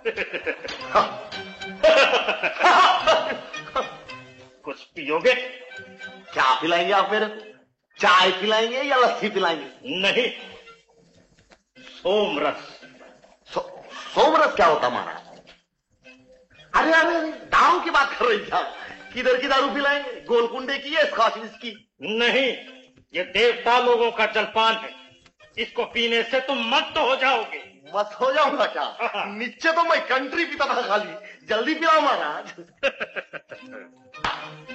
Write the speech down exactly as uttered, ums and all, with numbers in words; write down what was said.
कुछ पियोगे? क्या पिलाएंगे आप मेरे को? चाय पिलाएंगे या लस्सी पिलाएंगे? नहीं, सोमरस। सो, सोमरस क्या होता महाराज? अरे अरे अरे दारू की बात कर रही था। किधर की दारू पिलाएंगे? गोलकुंडे की या स्कॉच विस्की? नहीं, ये देवता लोगों का जलपान है। इसको पीने से तुम मस्त हो जाओगे। मस्त हो जाऊंगा क्या? नीचे तो मैं कंट्री पीता था खाली। जल्दी पिलाओ महाराज।